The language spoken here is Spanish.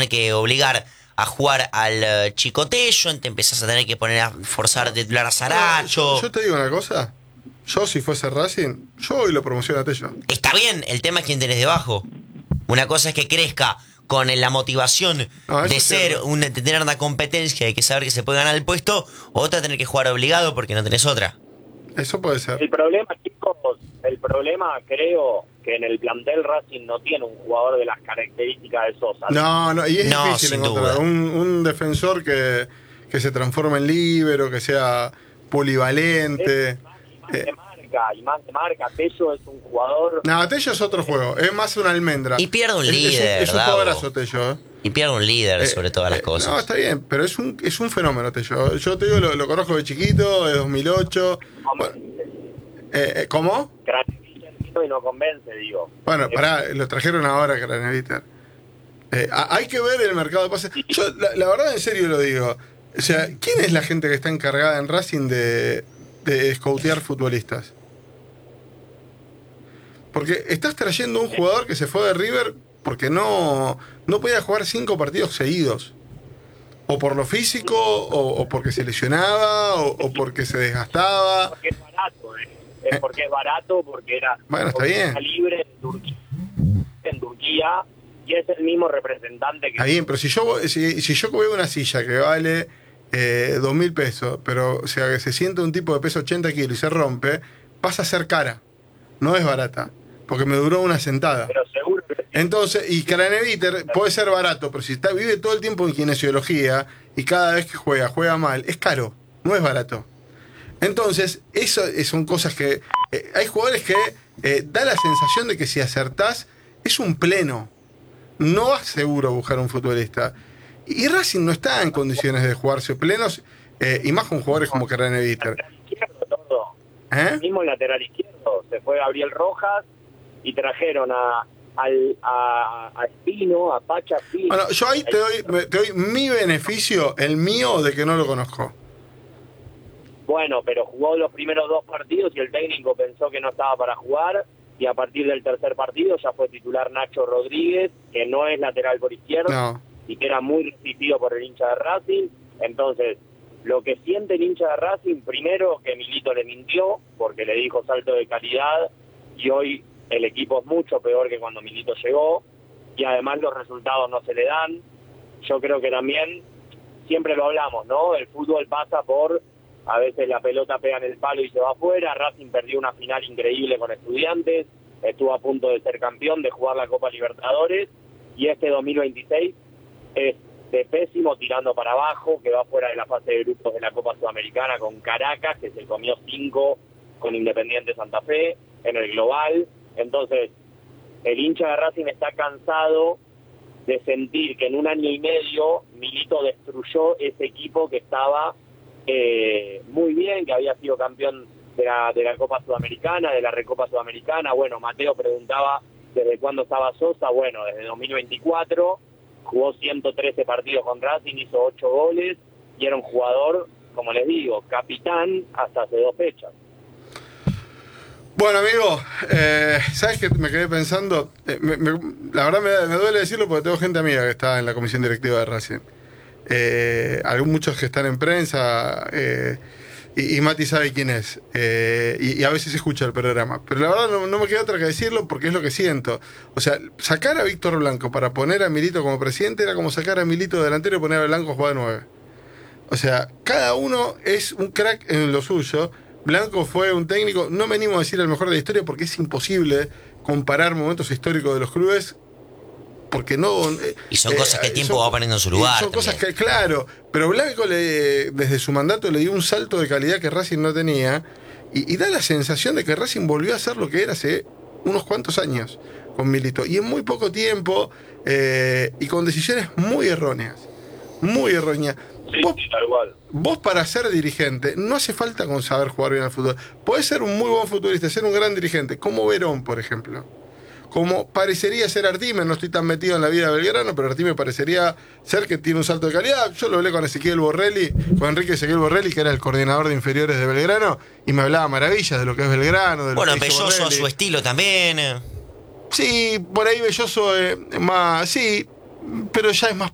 tener que obligar a jugar al Chico Tello, te empezás a tener que poner a forzar de titular a Saracho. Yo te digo una cosa. Yo, si fuese Racing, yo hoy lo promociono a Tello. Está bien, el tema es quién tenés debajo. Una cosa es que crezca con la motivación de ser de tener una competencia y que saber que se puede ganar el puesto, otra tener que jugar obligado porque no tenés otra. Eso puede ser. El problema, chicos, creo que en el plantel Racing no tiene un jugador de las características de Sosa. No, y es difícil sin encontrar duda. un defensor que se transforme en líbero, que sea polivalente. Más de marca. Tello es un jugador... No, Tello es otro juego, es más una almendra. Y pierde un líder, Es un jugadorazo Tello, ¿eh? Y pierde un líder sobre todas las cosas. No, está bien, pero es un fenómeno Tello. Yo te digo, lo conozco de chiquito, de 2008. Bueno, ¿cómo? Y no convence, digo. Bueno, pará, lo trajeron ahora, Craneviter. Hay que ver el mercado de pases. Yo, la verdad, en serio lo digo. O sea, ¿quién es la gente que está encargada en Racing de scoutear futbolistas? Porque estás trayendo un jugador que se fue de River porque no podía jugar 5 partidos seguidos. O por lo físico, o porque se lesionaba, o porque se desgastaba. Porque es barato, porque es barato, porque era... Bueno, está bien. Libre en Turquía, y es el mismo representante que... Está bien, pero si yo veo una silla que vale 2.000 pesos, pero o sea que se siente un tipo de peso 80 kilos y se rompe, pasa a ser cara. No es barata. Porque me duró una sentada. Pero seguro que... Entonces, y Craneviter puede ser barato, pero si vive todo el tiempo en kinesiología y cada vez que juega mal, es caro, no es barato. Entonces, eso son cosas que... hay jugadores que da la sensación de que si acertás, es un pleno. No vas seguro a buscar un futbolista. Y Racing no está en condiciones de jugarse plenos, y más con jugadores como Craneviter. El mismo lateral izquierdo, se fue Gabriel Rojas y trajeron a Espino, a Pacha Espino. Bueno, yo ahí te doy mi beneficio, el mío, de que no lo conozco. Bueno, pero jugó los primeros 2 partidos y el técnico pensó que no estaba para jugar, y a partir del tercer partido ya fue titular Nacho Rodríguez, que no es lateral por izquierda, y que era muy resistido por el hincha de Racing. Entonces, lo que siente el hincha de Racing, primero, que Milito le mintió, porque le dijo salto de calidad, y hoy el equipo es mucho peor que cuando Milito llegó, y además los resultados no se le dan. Yo creo que también, siempre lo hablamos, ¿no? El fútbol pasa por, a veces la pelota pega en el palo y se va afuera. Racing perdió una final increíble con Estudiantes, estuvo a punto de ser campeón, de jugar la Copa Libertadores, y este 2026 es de pésimo tirando para abajo, que va fuera de la fase de grupos de la Copa Sudamericana con Caracas, que se comió 5 con Independiente Santa Fe en el global. Entonces, el hincha de Racing está cansado de sentir que en 1 año y medio Milito destruyó ese equipo que estaba muy bien, que había sido campeón de la Copa Sudamericana, de la Recopa Sudamericana. Bueno, Mateo preguntaba desde cuándo estaba Sosa. Bueno, desde 2024, jugó 113 partidos con Racing, hizo 8 goles y era un jugador, como les digo, capitán hasta hace 2 fechas. Bueno, amigo, ¿sabes qué me quedé pensando? La verdad me duele decirlo porque tengo gente amiga que está en la comisión directiva de Racing. Muchos que están en prensa, y Mati sabe quién es, y a veces escucha el programa. Pero la verdad no me queda otra que decirlo porque es lo que siento. O sea, sacar a Víctor Blanco para poner a Milito como presidente era como sacar a Milito delantero y poner a Blanco a jugar de 9. O sea, cada uno es un crack en lo suyo. Blanco fue un técnico, no me animo a decir el mejor de la historia porque es imposible comparar momentos históricos de los clubes, porque no... y son cosas que el tiempo va poniendo en su lugar. Son cosas que, claro, pero Blanco desde su mandato le dio un salto de calidad que Racing no tenía, y da la sensación de que Racing volvió a ser lo que era hace unos cuantos años con Milito, y en muy poco tiempo, y con decisiones muy erróneas. Muy erróneas. Sí, tal cual. Vos para ser dirigente no hace falta con saber jugar bien al fútbol. Podés ser un muy buen futbolista, ser un gran dirigente, como Verón, por ejemplo. Como parecería ser Artime, no estoy tan metido en la vida de Belgrano, pero Artime parecería ser que tiene un salto de calidad. Yo lo hablé con Ezequiel Borrelli, con Enrique Ezequiel Borrelli, que era el coordinador de inferiores de Belgrano, y me hablaba maravillas de lo que es Belgrano. Bueno, Belloso a su estilo también. Sí, por ahí Belloso más, sí, pero ya es más